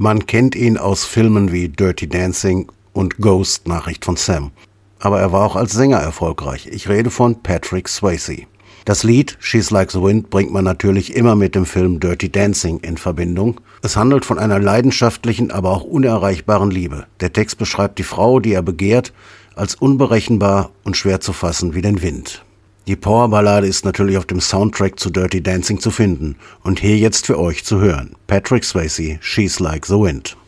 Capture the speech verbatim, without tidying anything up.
Man kennt ihn aus Filmen wie Dirty Dancing und Ghost, Nachricht von Sam. Aber er war auch als Sänger erfolgreich. Ich rede von Patrick Swayze. Das Lied She's Like the Wind bringt man natürlich immer mit dem Film Dirty Dancing in Verbindung. Es handelt von einer leidenschaftlichen, aber auch unerreichbaren Liebe. Der Text beschreibt die Frau, die er begehrt, als unberechenbar und schwer zu fassen wie den Wind. Die Powerballade ist natürlich auf dem Soundtrack zu Dirty Dancing zu finden und hier jetzt für euch zu hören. Patrick Swayze, She's Like the Wind.